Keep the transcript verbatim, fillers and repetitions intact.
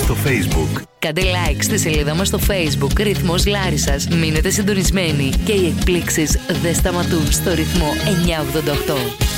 στο Facebook. Κάντε like στη σελίδα μας στο Facebook Ρυθμός Λάρισσας. Μείνετε συντονισμένοι και οι εκπλήξεις δεν σταματούν στο ρυθμό εννιακόσια ογδόντα οκτώ.